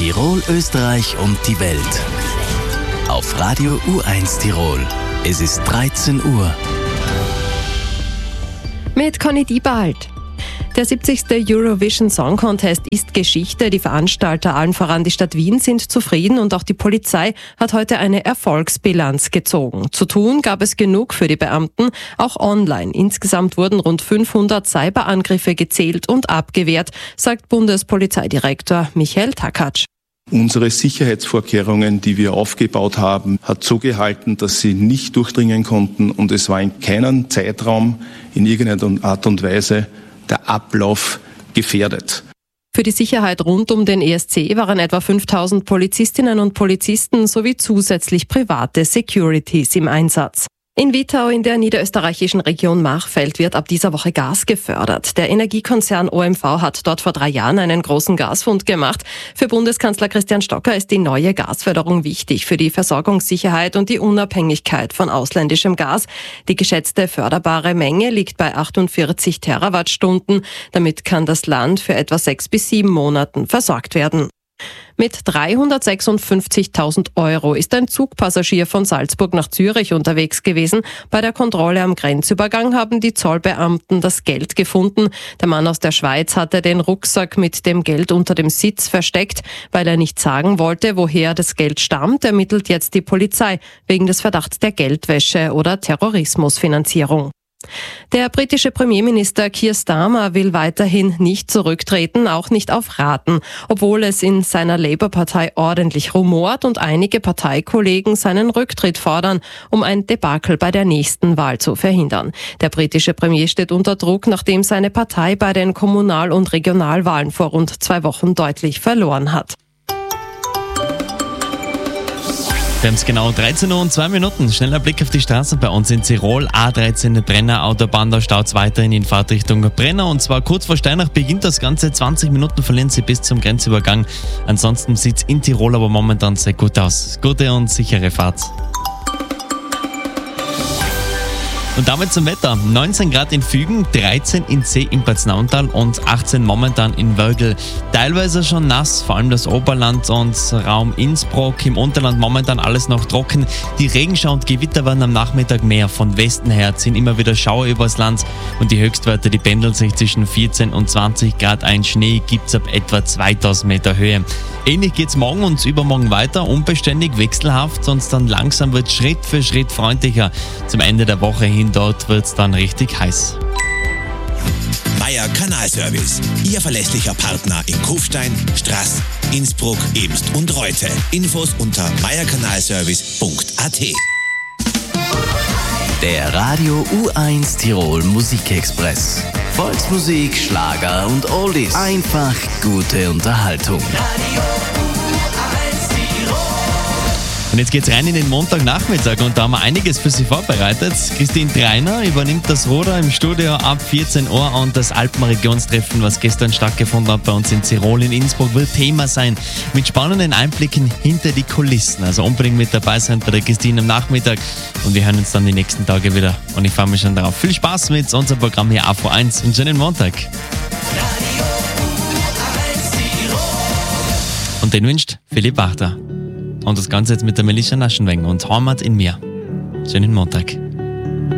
Tirol, Österreich und die Welt. Auf Radio U1 Tirol. Es ist 13 Uhr. Mit Conny Diebald. Der 70. Eurovision Song Contest ist Geschichte. Die Veranstalter, allen voran die Stadt Wien, sind zufrieden und auch die Polizei hat heute eine Erfolgsbilanz gezogen. Zu tun gab es genug für die Beamten, auch online. Insgesamt wurden rund 500 Cyberangriffe gezählt und abgewehrt, sagt Bundespolizeidirektor Michael Takatsch. Unsere Sicherheitsvorkehrungen, die wir aufgebaut haben, hat so gehalten, dass sie nicht durchdringen konnten und es war in keinem Zeitraum in irgendeiner Art und Weise der Ablauf gefährdet. Für die Sicherheit rund um den ESC waren etwa 5000 Polizistinnen und Polizisten sowie zusätzlich private Securities im Einsatz. In Wittau in der niederösterreichischen Region Machfeld wird ab dieser Woche Gas gefördert. Der Energiekonzern OMV hat dort vor 3 Jahren einen großen Gasfund gemacht. Für Bundeskanzler Christian Stocker ist die neue Gasförderung wichtig für die Versorgungssicherheit und die Unabhängigkeit von ausländischem Gas. Die geschätzte förderbare Menge liegt bei 48 Terawattstunden. Damit kann das Land für etwa 6 bis 7 Monaten versorgt werden. Mit 356.000 € ist ein Zugpassagier von Salzburg nach Zürich unterwegs gewesen. Bei der Kontrolle am Grenzübergang haben die Zollbeamten das Geld gefunden. Der Mann aus der Schweiz hatte den Rucksack mit dem Geld unter dem Sitz versteckt. Weil er nicht sagen wollte, woher das Geld stammt, ermittelt jetzt die Polizei wegen des Verdachts der Geldwäsche oder Terrorismusfinanzierung. Der britische Premierminister Keir Starmer will weiterhin nicht zurücktreten, auch nicht auf Raten, obwohl es in seiner Labour-Partei ordentlich rumort und einige Parteikollegen seinen Rücktritt fordern, um ein Debakel bei der nächsten Wahl zu verhindern. Der britische Premier steht unter Druck, nachdem seine Partei bei den Kommunal- und Regionalwahlen vor rund 2 Wochen deutlich verloren hat. Wir haben es genau 13 Uhr und 2 Minuten. Schneller Blick auf die Straße bei uns in Tirol. A13 Brenner Autobahn, da staut es weiterhin in Fahrtrichtung Brenner. Und zwar kurz vor Steinach beginnt das Ganze. 20 Minuten verlieren Sie bis zum Grenzübergang. Ansonsten sieht es in Tirol aber momentan sehr gut aus. Gute und sichere Fahrt. Und damit zum Wetter. 19 Grad in Fügen, 13 in See im Paznauntal und 18 momentan in Wörgl. Teilweise schon nass, vor allem das Oberland und Raum Innsbruck. Im Unterland momentan alles noch trocken. Die Regenschau und Gewitter werden am Nachmittag mehr. Von Westen her ziehen immer wieder Schauer übers Land und die Höchstwerte, die pendeln sich zwischen 14 und 20 Grad ein. Schnee gibt's ab etwa 2000 Meter Höhe. Ähnlich geht's morgen und übermorgen weiter, unbeständig, wechselhaft und dann langsam wird Schritt für Schritt freundlicher. Zum Ende der Woche hin dort wird's dann richtig heiß. Meier Kanalservice, Ihr verlässlicher Partner in Kufstein, Straß, Innsbruck, Eemst und Reute. Infos unter meierkanalservice.at. Der Radio U1 Tirol Musikexpress. Volksmusik, Schlager und Oldies. Einfach gute Unterhaltung. Und jetzt geht's rein in den Montagnachmittag und da haben wir einiges für Sie vorbereitet. Christine Treiner übernimmt das Ruder im Studio ab 14 Uhr und das Alpenregionstreffen, was gestern stattgefunden hat bei uns in Tirol, in Innsbruck, wird Thema sein. Mit spannenden Einblicken hinter die Kulissen. Also unbedingt mit dabei sein bei der Christine am Nachmittag und wir hören uns dann die nächsten Tage wieder. Und ich freue mich schon darauf. Viel Spaß mit unserem Programm hier AV1 und schönen Montag. Und den wünscht Philipp Wachter. Und das Ganze jetzt mit der Melissa Naschenweng und Heimat in mir. Schönen Montag.